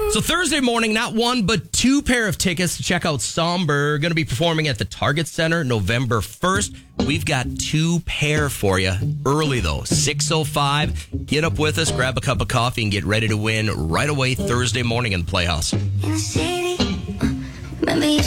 So Thursday morning, not one, but two pair of tickets to check out Somber. Going to be performing at the Target Center November 1st. We've got two pair for you early, though. 6:05. Get up with us, grab a cup of coffee, and get ready to win right away Thursday morning in the Playhouse. In the city, maybe